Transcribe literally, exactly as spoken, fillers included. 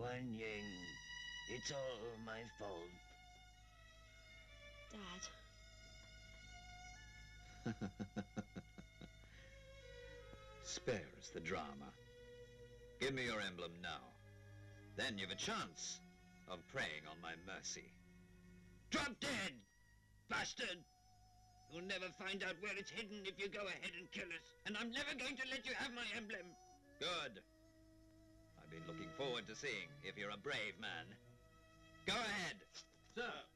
Guan Ying. It's all my fault. Dad. Spare us the drama. Give me your emblem now. Then you've a chance of preying on my mercy. Drop dead! Bastard! You'll never find out where it's hidden if you go ahead and kill us. And I'm never going to let you have my emblem. Good. I've been looking forward to seeing if you're a brave man. Go ahead. Sir.